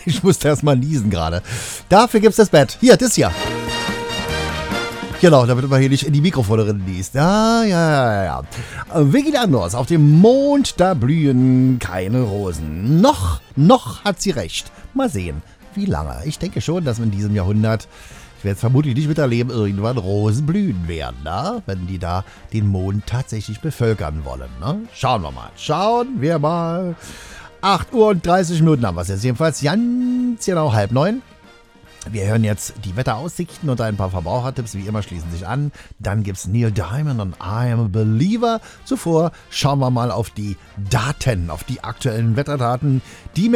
Ich musste erst mal niesen gerade. Dafür gibt's das Bett. Hier, das hier. Genau, damit man hier nicht in die Mikrofone niest. Ja. Vicky Leandros, auf dem Mond, da blühen keine Rosen. Noch hat sie recht. Mal sehen, wie lange. Ich denke schon, dass in diesem Jahrhundert, ich werde es vermutlich nicht miterleben, irgendwann Rosen blühen werden, ne? Wenn die da den Mond tatsächlich bevölkern wollen. Ne? Schauen wir mal. 8 Uhr und 30 Minuten haben wir es jetzt jedenfalls. Ganz genau 8:30. Wir hören jetzt die Wetteraussichten und ein paar Verbrauchertipps, wie immer, schließen sich an. Dann gibt's Neil Diamond und I Am a Believer. Zuvor schauen wir mal auf die Daten, auf die aktuellen Wetterdaten, die